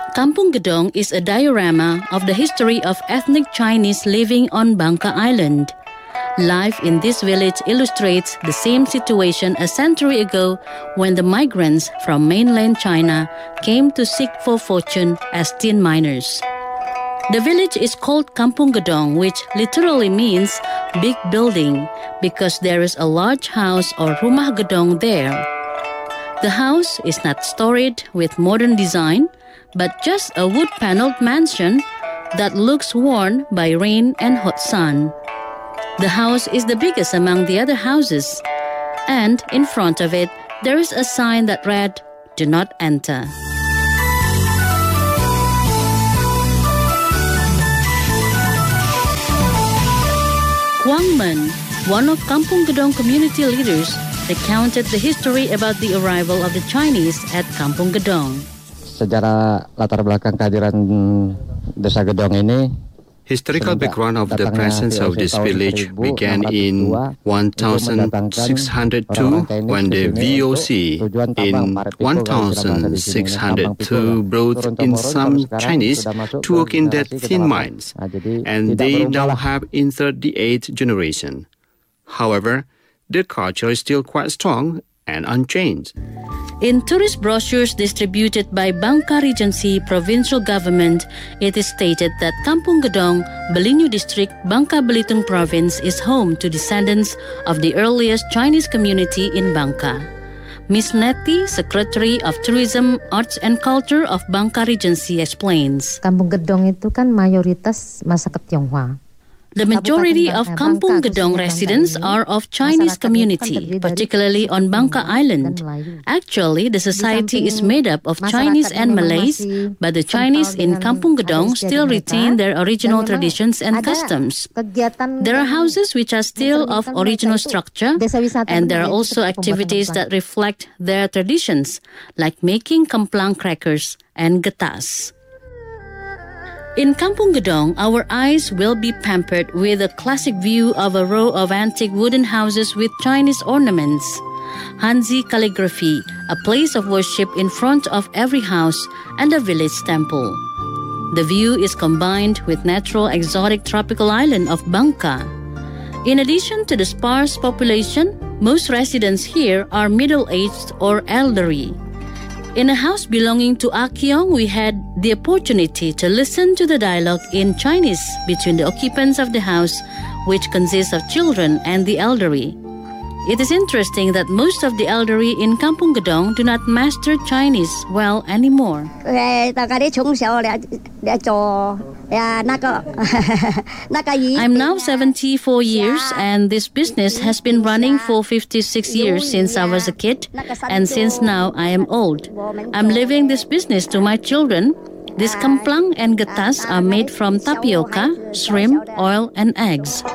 Kampung Gedong is a diorama of the history of ethnic Chinese living on Bangka Island. Life in this village illustrates the same situation a century ago when the migrants from mainland China came to seek for fortune as tin miners. The village is called Kampung Gedong, which literally means big building, because there is a large house or rumah gedong there. The house is not storied with modern design, but just a wood-paneled mansion that looks worn by rain and hot sun. The house is the biggest among the other houses, and in front of it, there is a sign that read, "Do not enter." Huang Men, one of Kampung Gedong community leaders, recounted the history about the arrival of the Chinese at Kampung Gedong. Sejarah latar belakang kehadiran Desa Gedong ini, historical background of the presence of this village began in 1602 when the VOC in 1602 brought in some Chinese to work in the tin mines, and they now have entered the 8th generation. However, the culture is still quite strong and unchanged. In tourist brochures distributed by Bangka Regency Provincial Government, it is stated that Kampung Gedong, Belinyu District, Bangka Belitung Province is home to descendants of the earliest Chinese community in Bangka. Ms. Nettie, Secretary of Tourism, Arts and Culture of Bangka Regency, explains. Kampung Gedong itu kan mayoritas masyarakat Tionghoa. The majority of Kampung Gedong residents are of Chinese community, particularly on Bangka Island. Actually, the society is made up of Chinese and Malays, but the Chinese in Kampung Gedong still retain their original traditions and customs. There are houses which are still of original structure, and there are also activities that reflect their traditions, like making kemplang crackers and getas. In Kampung Gedong, our eyes will be pampered with a classic view of a row of antique wooden houses with Chinese ornaments. Hanzi calligraphy, a place of worship in front of every house, and a village temple. The view is combined with natural exotic tropical island of Bangka. In addition to the sparse population, most residents here are middle-aged or elderly. In a house belonging to Akiong, we had the opportunity to listen to the dialogue in Chinese between the occupants of the house, which consists of children and the elderly. It is interesting that most of the elderly in Kampung Gedong do not master Chinese well anymore. I'm now 74 years, and this business has been running for 56 years since I was a kid, and since now I am old. I'm leaving this business to my children. This kemplang and getas are made from tapioca, shrimp, oil, and eggs.